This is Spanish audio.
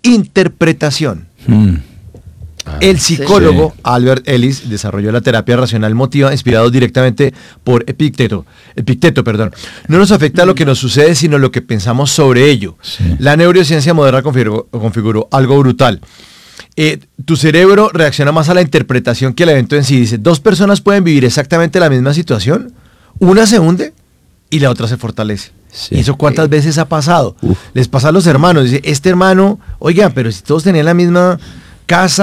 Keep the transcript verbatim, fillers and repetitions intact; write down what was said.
interpretación. Mm. El psicólogo sí. Albert Ellis desarrolló la terapia racional motiva inspirado directamente por Epicteto. Epicteto, perdón. No nos afecta lo que nos sucede, sino lo que pensamos sobre ello. Sí. La neurociencia moderna configuró, configuró algo brutal. Eh, tu cerebro reacciona más a la interpretación que al evento en sí. Dice, dos personas pueden vivir exactamente la misma situación, una se hunde y la otra se fortalece. Sí. ¿Y eso cuántas Sí. veces ha pasado? Uf. Les pasa a los hermanos. Dice, este hermano, oiga, pero si todos tenían la misma casa,